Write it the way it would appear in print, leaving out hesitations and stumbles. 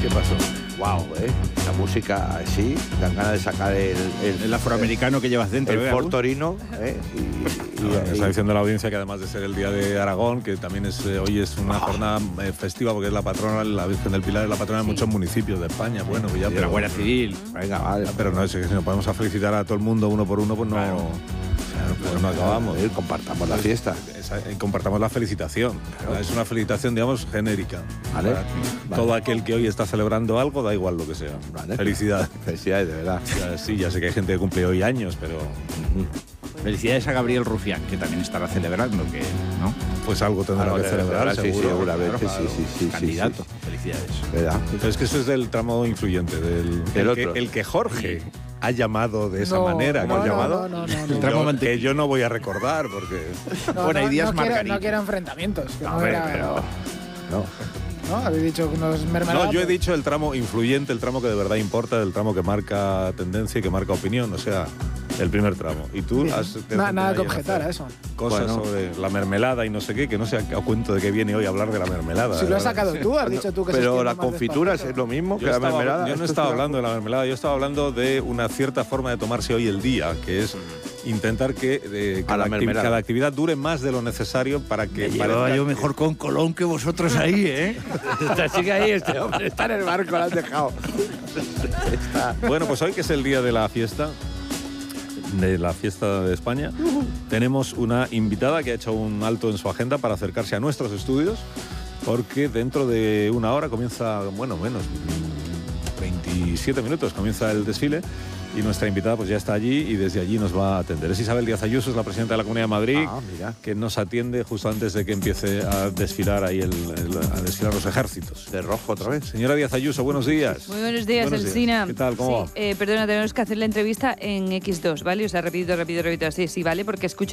¿Qué pasó? Wow, la música así, dan ganas de sacar El afroamericano que llevas dentro. El Ford Torino. Está diciendo la audiencia que además de ser el Día de Aragón, que también es hoy es una jornada festiva porque es la patrona, la Virgen del Pilar es la patrona de muchos municipios de España. Bueno, pues ya, de la Guardia Civil. Venga, vale. Pero no, si nos podemos felicitar a todo el mundo uno por uno, pues no... Claro. Pues no acabamos. Compartamos la fiesta. Compartamos la felicitación. Claro. Es una felicitación, digamos, genérica. Vale. Todo aquel que hoy está celebrando algo, da igual lo que sea. Vale. Felicidades. Felicidades, de verdad. Sí, ya sé que hay gente que cumple hoy años, pero... Felicidades a Gabriel Rufián, que también estará celebrando, que ¿no? Pues algo tendrá que celebrar, sí, seguro. Seguramente, claro. Sí. Candidato. Sí. Felicidades. ¿Verdad? Pero es que eso es del tramo influyente, el que Jorge ha llamado de esa manera. No, llamado? No. Que yo no voy a recordar, porque... Bueno, hay días no quiero enfrentamientos. Que no, pero... ¿No? Habéis dicho que unos mermeladas. No, yo he dicho el tramo influyente, el tramo que de verdad importa, el tramo que marca tendencia y que marca opinión, o sea, el primer tramo. Y tú has... Nada que objetar a eso. Cosas sobre la mermelada y no sé qué, que no sé a cuento de qué viene hoy hablar de la mermelada. Si lo has sacado tú, has dicho tú que pero la confitura es lo mismo que la mermelada. Yo no estaba hablando de la mermelada, yo estaba hablando de una cierta forma de tomarse hoy el día, que es intentar que cada actividad dure más de lo necesario para que... Llevaba yo mejor con Colón que vosotros ahí, ¿eh? Sigue ahí este hombre, está en el barco, lo has dejado. Bueno, pues hoy que es el día de la fiesta de España, tenemos una invitada que ha hecho un alto en su agenda para acercarse a nuestros estudios, porque dentro de una hora comienza, bueno, menos, 27 minutos comienza el desfile, y nuestra invitada pues ya está allí y desde allí nos va a atender. Es Isabel Díaz Ayuso, es la presidenta de la Comunidad de Madrid, que nos atiende justo antes de que empiece a desfilar ahí a desfilar los ejércitos. De rojo otra vez. Señora Díaz Ayuso, buenos días. Muy buenos días, Alsina. ¿Qué tal? ¿Cómo va? Perdona, tenemos que hacer la entrevista en X2, ¿vale? O sea, repito así, sí, ¿vale? Porque escucho